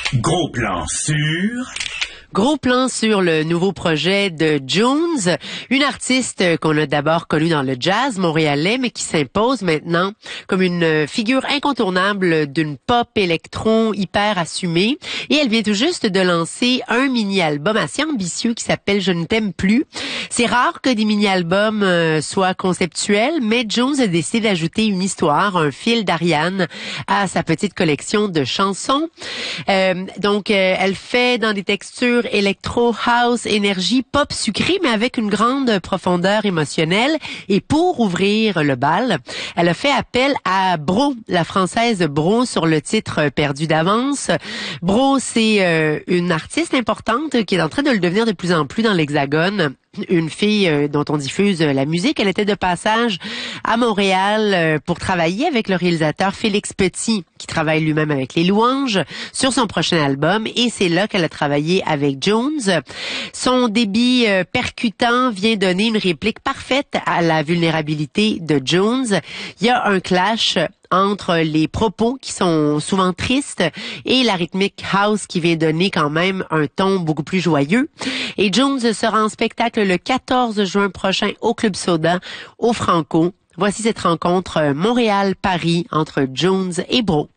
Gros plan sur... Gros plan sur le nouveau projet de Jones, une artiste qu'on a d'abord connue dans le jazz montréalais, mais qui s'impose maintenant comme une figure incontournable d'une pop électron hyper assumée. Et elle vient tout juste de lancer un mini-album assez ambitieux qui s'appelle « Je ne t'aime plus ». C'est rare que des mini-albums soient conceptuels, mais Jones a décidé d'ajouter une histoire, un fil d'Ariane à sa petite collection de chansons. Donc, elle fait dans des textures électro, house, énergie, pop sucrée, mais avec une grande profondeur émotionnelle. Et pour ouvrir le bal, elle a fait appel à Bro, la française Bro, sur le titre Perdu d'avance. Bro, c'est une artiste importante qui est en train de le devenir de plus en plus dans l'Hexagone. Une fille dont on diffuse la musique. Elle était de passage à Montréal pour travailler avec le réalisateur Félix Petit, qui travaille lui-même avec Les Louanges, sur son prochain album. Et c'est là qu'elle a travaillé avec Jones. Son débit percutant vient donner une réplique parfaite à la vulnérabilité de Jones. Il y a un clash entre les propos qui sont souvent tristes et la rythmique house qui vient donner quand même un ton beaucoup plus joyeux. Et Jones sera en spectacle le 14 juin prochain au Club Soda, au Franco. Voici cette rencontre Montréal-Paris entre Jones et Bro.